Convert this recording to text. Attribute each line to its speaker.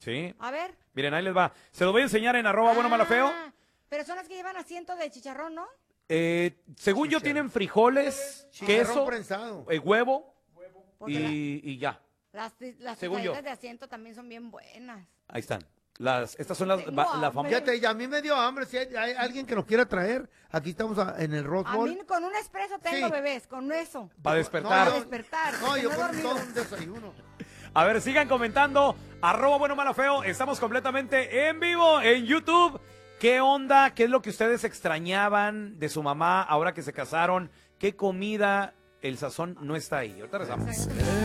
Speaker 1: Sí.
Speaker 2: A ver.
Speaker 1: Miren, ahí les va. Se lo voy a enseñar en @buenomalafeo.
Speaker 2: Pero son las que llevan asiento de chicharrón, ¿no?
Speaker 1: Según yo tienen frijoles,
Speaker 3: Chicharrón
Speaker 1: queso,
Speaker 3: prensado.
Speaker 1: Huevo
Speaker 2: Porque
Speaker 1: y ya.
Speaker 2: las
Speaker 1: Según yo.
Speaker 2: tosaditas de asiento también son bien buenas.
Speaker 1: Ahí están. Estas son las
Speaker 2: Tengo
Speaker 1: la
Speaker 2: hambre.
Speaker 1: famosa.
Speaker 3: Fíjate, ya a mí me dio hambre. Si hay alguien que nos quiera traer, aquí estamos en el Rose
Speaker 2: A
Speaker 3: Bowl.
Speaker 2: mí con un expreso tengo,
Speaker 3: Sí.
Speaker 2: bebés, con eso.
Speaker 1: Para despertar.
Speaker 2: Para despertar.
Speaker 3: No,
Speaker 2: porque
Speaker 3: yo
Speaker 2: no he
Speaker 3: con
Speaker 2: dormido.
Speaker 3: todo un desayuno.
Speaker 1: A ver, sigan comentando. @buenomalafeo. Estamos completamente en vivo en YouTube. ¿Qué onda? ¿Qué es lo que ustedes extrañaban de su mamá ahora que se casaron? ¿Qué comida? El sazón no está ahí. Ahorita regresamos.